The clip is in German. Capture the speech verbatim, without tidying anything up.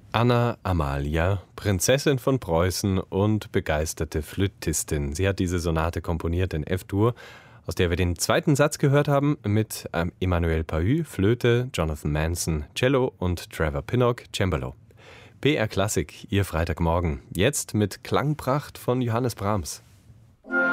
Anna Amalia, Prinzessin von Preußen und begeisterte Flötistin. Sie hat diese Sonate komponiert in F-Dur, aus der wir den zweiten Satz gehört haben, mit ähm, Emmanuel Pahud, Flöte, Jonathan Manson, Cello und Trevor Pinnock, Cembalo. B R Klassik, Ihr Freitagmorgen. Jetzt mit Klangpracht von Johannes Brahms.